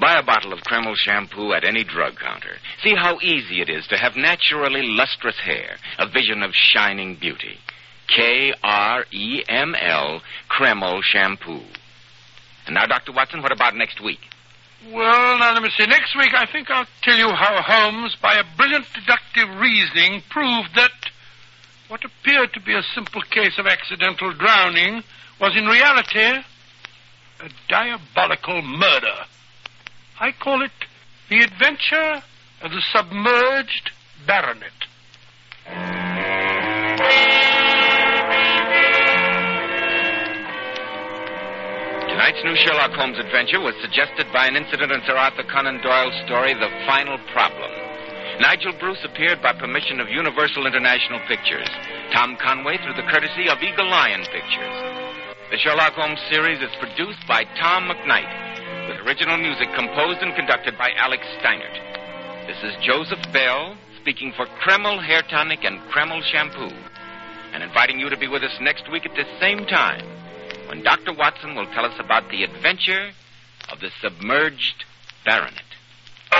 Buy a bottle of Kreml shampoo at any drug counter. See how easy it is to have naturally lustrous hair, a vision of shining beauty. Kreml, Kreml shampoo. And now, Dr. Watson, what about next week? Well, now, let me see. Next week, I think I'll tell you how Holmes, by a brilliant deductive reasoning, proved that what appeared to be a simple case of accidental drowning was in reality a diabolical murder. I call it The Adventure of the Submerged Baronet. Tonight's new Sherlock Holmes adventure was suggested by an incident in Sir Arthur Conan Doyle's story, The Final Problem. Nigel Bruce appeared by permission of Universal International Pictures. Tom Conway through the courtesy of Eagle Lion Pictures. The Sherlock Holmes series is produced by Tom McKnight, with original music composed and conducted by Alex Steinert. This is Joseph Bell, speaking for Kreml Hair Tonic and Kreml Shampoo, and inviting you to be with us next week at this same time, when Dr. Watson will tell us about the adventure of the submerged baronet.